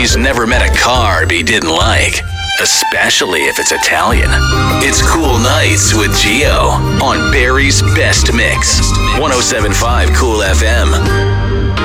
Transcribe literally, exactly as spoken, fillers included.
he's never met a carb he didn't like, especially if it's Italian. It's Cool Nights with Gio on Barry's Best Mix. one oh seven point five Cool F M.